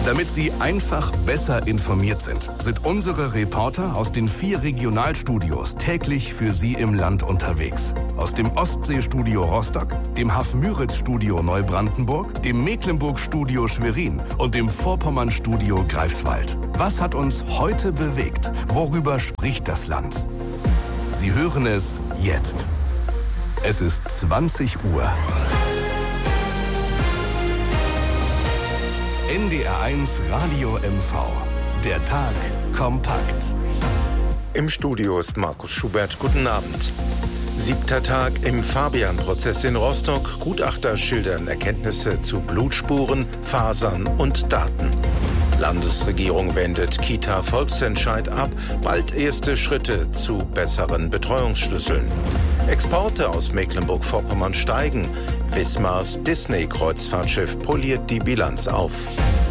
Damit Sie einfach besser informiert sind unsere Reporter aus den 4 Regionalstudios täglich für Sie im Land unterwegs. Aus dem Ostseestudio Rostock, dem Hafmüritz-Studio Neubrandenburg, dem Mecklenburg-Studio Schwerin und dem Vorpommern-Studio Greifswald. Was hat uns heute bewegt? Worüber spricht das Land? Sie hören es jetzt. Es ist 20 Uhr. NDR1 Radio MV. Der Tag kompakt. Im Studio ist Markus Schubert. Guten Abend. 7. Tag im Fabian-Prozess in Rostock. Gutachter schildern Erkenntnisse zu Blutspuren, Fasern und Daten. Landesregierung wendet Kita-Volksentscheid ab. Bald erste Schritte zu besseren Betreuungsschlüsseln. Exporte aus Mecklenburg-Vorpommern steigen. Wismars Disney-Kreuzfahrtschiff poliert die Bilanz auf.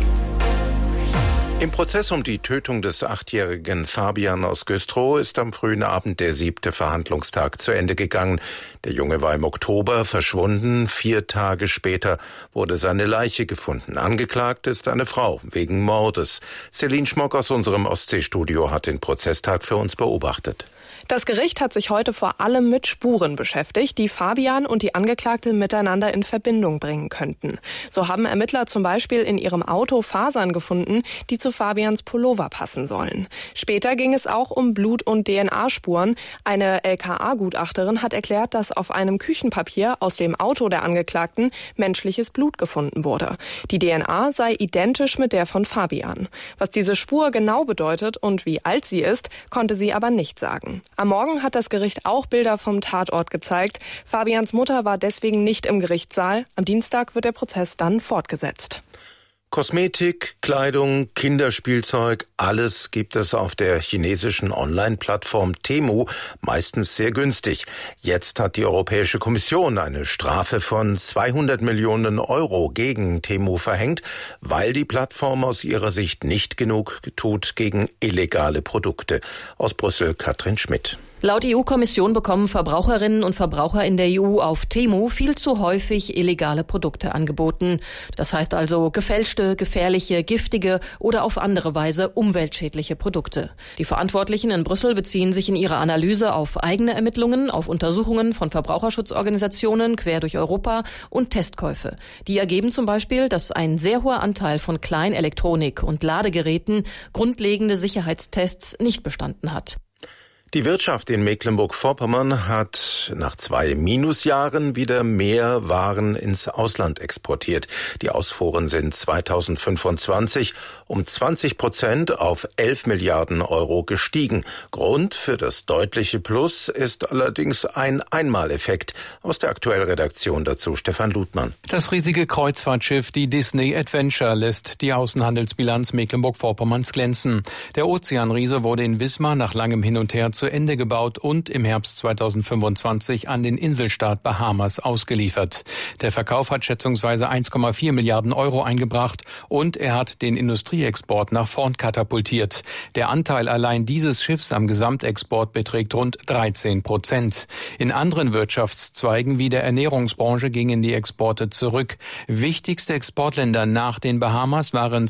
Im Prozess um die Tötung des 8-jährigen Fabian aus Güstrow ist am frühen Abend der 7. Verhandlungstag zu Ende gegangen. Der Junge war im Oktober verschwunden. 4 Tage später wurde seine Leiche gefunden. Angeklagt ist eine Frau wegen Mordes. Celine Schmock aus unserem Ostseestudio hat den Prozesstag für uns beobachtet. Das Gericht hat sich heute vor allem mit Spuren beschäftigt, die Fabian und die Angeklagte miteinander in Verbindung bringen könnten. So haben Ermittler zum Beispiel in ihrem Auto Fasern gefunden, die zu Fabians Pullover passen sollen. Später ging es auch um Blut- und DNA-Spuren. Eine LKA-Gutachterin hat erklärt, dass auf einem Küchenpapier aus dem Auto der Angeklagten menschliches Blut gefunden wurde. Die DNA sei identisch mit der von Fabian. Was diese Spur genau bedeutet und wie alt sie ist, konnte sie aber nicht sagen. Am Morgen hat das Gericht auch Bilder vom Tatort gezeigt. Fabians Mutter war deswegen nicht im Gerichtssaal. Am Dienstag wird der Prozess dann fortgesetzt. Kosmetik, Kleidung, Kinderspielzeug, alles gibt es auf der chinesischen Online-Plattform Temu, meistens sehr günstig. Jetzt hat die Europäische Kommission eine Strafe von 200 Millionen Euro gegen Temu verhängt, weil die Plattform aus ihrer Sicht nicht genug tut gegen illegale Produkte. Aus Brüssel Katrin Schmidt. Laut EU-Kommission bekommen Verbraucherinnen und Verbraucher in der EU auf Temu viel zu häufig illegale Produkte angeboten. Das heißt also gefälschte, gefährliche, giftige oder auf andere Weise umweltschädliche Produkte. Die Verantwortlichen in Brüssel beziehen sich in ihrer Analyse auf eigene Ermittlungen, auf Untersuchungen von Verbraucherschutzorganisationen quer durch Europa und Testkäufe. Die ergeben zum Beispiel, dass ein sehr hoher Anteil von Kleinelektronik und Ladegeräten grundlegende Sicherheitstests nicht bestanden hat. Die Wirtschaft in Mecklenburg-Vorpommern hat nach 2 Minusjahren wieder mehr Waren ins Ausland exportiert. Die Ausfuhren sind 2025 um 20% auf 11 Milliarden Euro gestiegen. Grund für das deutliche Plus ist allerdings ein Einmaleffekt. Aus der Aktuellredaktion dazu Stefan Ludmann. Das riesige Kreuzfahrtschiff, die Disney Adventure, lässt die Außenhandelsbilanz Mecklenburg-Vorpommerns glänzen. Der Ozeanriese wurde in Wismar nach langem Hin und Her zu Ende gebaut und im Herbst 2025 an den Inselstaat Bahamas ausgeliefert. Der Verkauf hat schätzungsweise 1,4 Milliarden Euro eingebracht und er hat den Industrieexport nach vorn katapultiert. Der Anteil allein dieses Schiffs am Gesamtexport beträgt rund 13%. In anderen Wirtschaftszweigen wie der Ernährungsbranche gingen die Exporte zurück. Wichtigste Exportländer nach den Bahamas waren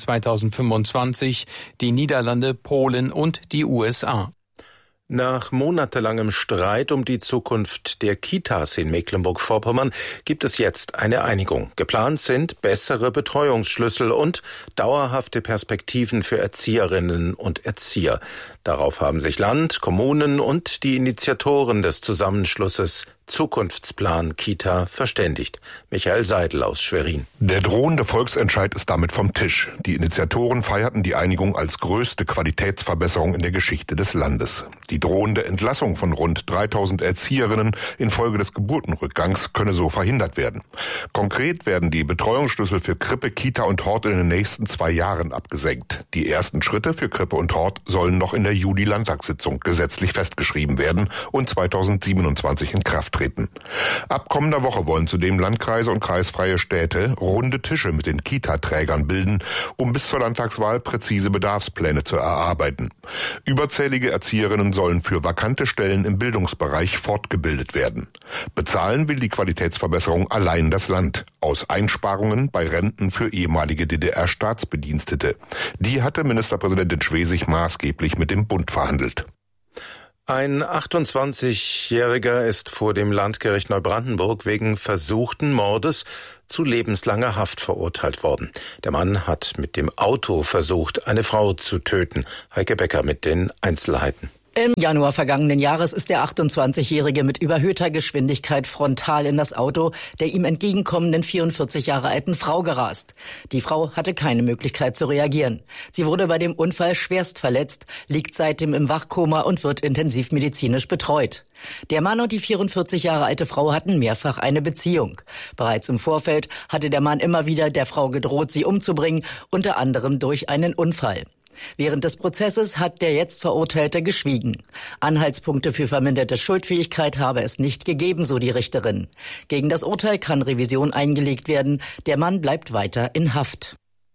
2025 die Niederlande, Polen und die USA. Nach monatelangem Streit um die Zukunft der Kitas in Mecklenburg-Vorpommern gibt es jetzt eine Einigung. Geplant sind bessere Betreuungsschlüssel und dauerhafte Perspektiven für Erzieherinnen und Erzieher. Darauf haben sich Land, Kommunen und die Initiatoren des Zusammenschlusses Zukunftsplan Kita verständigt. Michael Seidel aus Schwerin. Der drohende Volksentscheid ist damit vom Tisch. Die Initiatoren feierten die Einigung als größte Qualitätsverbesserung in der Geschichte des Landes. Die drohende Entlassung von rund 3000 Erzieherinnen infolge des Geburtenrückgangs könne so verhindert werden. Konkret werden die Betreuungsschlüssel für Krippe, Kita und Hort in den nächsten 2 Jahren abgesenkt. Die ersten Schritte für Krippe und Hort sollen noch in der Juli-Landtagssitzung gesetzlich festgeschrieben werden und 2027 in Kraft treten. auftreten. Ab kommender Woche wollen zudem Landkreise und kreisfreie Städte runde Tische mit den Kita-Trägern bilden, um bis zur Landtagswahl präzise Bedarfspläne zu erarbeiten. Überzählige Erzieherinnen sollen für vakante Stellen im Bildungsbereich fortgebildet werden. Bezahlen will die Qualitätsverbesserung allein das Land aus Einsparungen bei Renten für ehemalige DDR-Staatsbedienstete. Die hatte Ministerpräsidentin Schwesig maßgeblich mit dem Bund verhandelt. Ein 28-Jähriger ist vor dem Landgericht Neubrandenburg wegen versuchten Mordes zu lebenslanger Haft verurteilt worden. Der Mann hat mit dem Auto versucht, eine Frau zu töten. Heike Becker mit den Einzelheiten. Im Januar vergangenen Jahres ist der 28-Jährige mit überhöhter Geschwindigkeit frontal in das Auto der ihm entgegenkommenden 44 Jahre alten Frau gerast. Die Frau hatte keine Möglichkeit zu reagieren. Sie wurde bei dem Unfall schwerst verletzt, liegt seitdem im Wachkoma und wird intensivmedizinisch betreut. Der Mann und die 44 Jahre alte Frau hatten mehrfach eine Beziehung. Bereits im Vorfeld hatte der Mann immer wieder der Frau gedroht, sie umzubringen, unter anderem durch einen Unfall. Während des Prozesses hat der jetzt Verurteilte geschwiegen. Anhaltspunkte für verminderte Schuldfähigkeit habe es nicht gegeben, so die Richterin. Gegen das Urteil kann Revision eingelegt werden. Der Mann bleibt weiter in Haft.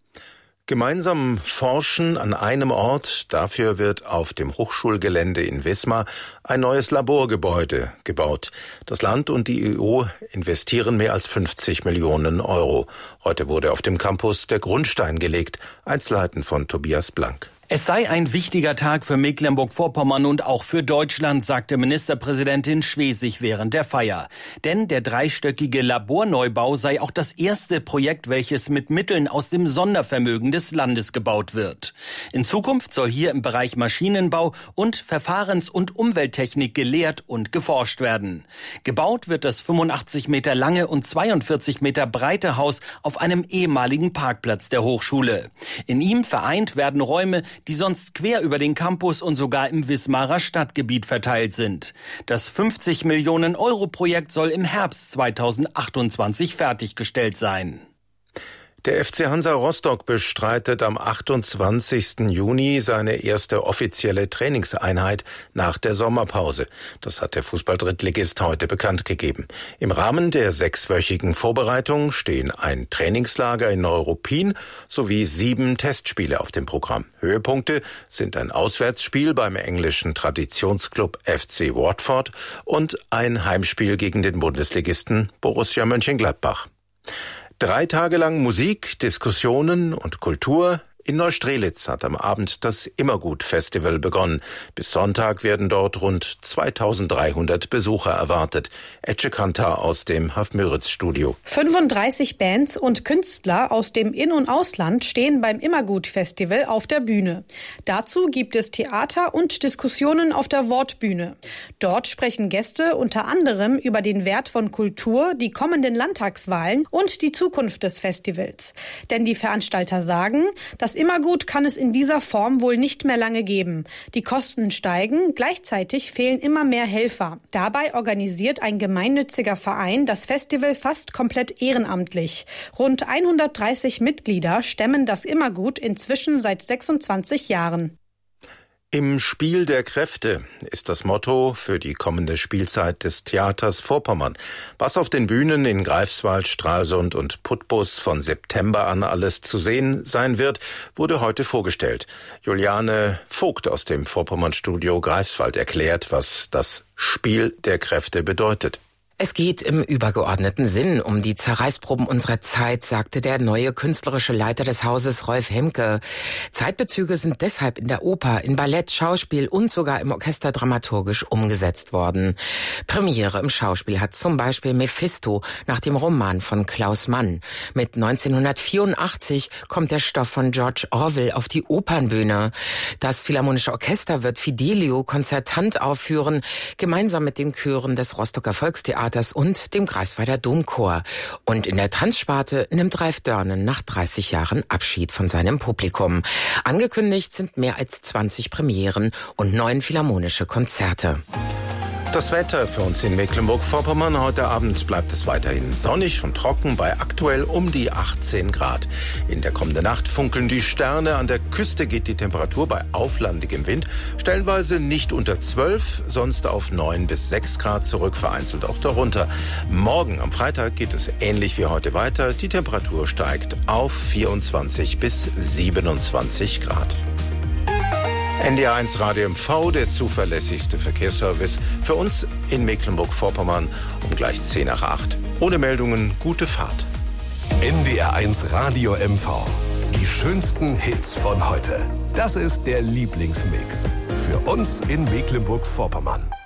Gemeinsam forschen an einem Ort, dafür wird auf dem Hochschulgelände in Wismar ein neues Laborgebäude gebaut. Das Land und die EU investieren mehr als 50 Millionen Euro. Heute wurde auf dem Campus der Grundstein gelegt. Einzelheiten von Tobias Blank. Es sei ein wichtiger Tag für Mecklenburg-Vorpommern und auch für Deutschland, sagte Ministerpräsidentin Schwesig während der Feier. Denn der dreistöckige Laborneubau sei auch das erste Projekt, welches mit Mitteln aus dem Sondervermögen des Landes gebaut wird. In Zukunft soll hier im Bereich Maschinenbau und Verfahrens- und Umwelttechnik gelehrt und geforscht werden. Gebaut wird das 85 Meter lange und 42 Meter breite Haus auf einem ehemaligen Parkplatz der Hochschule. In ihm vereint werden Räume, die sonst quer über den Campus und sogar im Wismarer Stadtgebiet verteilt sind. Das 50 Millionen Euro Projekt soll im Herbst 2028 fertiggestellt sein. Der FC Hansa Rostock bestreitet am 28. Juni seine erste offizielle Trainingseinheit nach der Sommerpause. Das hat der Fußball-Drittligist heute bekannt gegeben. Im Rahmen der 6-wöchigen Vorbereitung stehen ein Trainingslager in Neuruppin sowie 7 Testspiele auf dem Programm. Höhepunkte sind ein Auswärtsspiel beim englischen Traditionsclub FC Watford und ein Heimspiel gegen den Bundesligisten Borussia Mönchengladbach. 3 Tage lang Musik, Diskussionen und Kultur. In Neustrelitz hat am Abend das Immergut-Festival begonnen. Bis Sonntag werden dort rund 2300 Besucher erwartet. Ece Kantar aus dem Hafmüritz-Studio. 35 Bands und Künstler aus dem In- und Ausland stehen beim Immergut-Festival auf der Bühne. Dazu gibt es Theater und Diskussionen auf der Wortbühne. Dort sprechen Gäste unter anderem über den Wert von Kultur, die kommenden Landtagswahlen und die Zukunft des Festivals. Denn die Veranstalter sagen, das Immergut kann es in dieser Form wohl nicht mehr lange geben. Die Kosten steigen, gleichzeitig fehlen immer mehr Helfer. Dabei organisiert ein gemeinnütziger Verein das Festival fast komplett ehrenamtlich. Rund 130 Mitglieder stemmen das Immergut inzwischen seit 26 Jahren. Im Spiel der Kräfte ist das Motto für die kommende Spielzeit des Theaters Vorpommern. Was auf den Bühnen in Greifswald, Stralsund und Putbus von September an alles zu sehen sein wird, wurde heute vorgestellt. Juliane Vogt aus dem Vorpommern-Studio Greifswald erklärt, was das Spiel der Kräfte bedeutet. Es geht im übergeordneten Sinn um die Zerreißproben unserer Zeit, sagte der neue künstlerische Leiter des Hauses Rolf Hemke. Zeitbezüge sind deshalb in der Oper, in Ballett, Schauspiel und sogar im Orchester dramaturgisch umgesetzt worden. Premiere im Schauspiel hat zum Beispiel Mephisto nach dem Roman von Klaus Mann. Mit 1984 kommt der Stoff von George Orwell auf die Opernbühne. Das Philharmonische Orchester wird Fidelio konzertant aufführen, gemeinsam mit den Chören des Rostocker Volkstheaters und dem Greifswalder Domchor. Und in der Tanzsparte nimmt Ralf Dörnen nach 30 Jahren Abschied von seinem Publikum. Angekündigt sind mehr als 20 Premieren und 9 philharmonische Konzerte. Das Wetter für uns in Mecklenburg-Vorpommern. Heute Abend bleibt es weiterhin sonnig und trocken bei aktuell um die 18 Grad. In der kommenden Nacht funkeln die Sterne. An der Küste geht die Temperatur bei auflandigem Wind stellenweise nicht unter 12, sonst auf 9 bis 6 Grad zurück, vereinzelt auch darunter. Morgen am Freitag geht es ähnlich wie heute weiter. Die Temperatur steigt auf 24 bis 27 Grad. NDR1 Radio MV, der zuverlässigste Verkehrsservice für uns in Mecklenburg-Vorpommern um gleich 10 nach 8. Ohne Meldungen, gute Fahrt. NDR1 Radio MV. Die schönsten Hits von heute. Das ist der Lieblingsmix für uns in Mecklenburg-Vorpommern.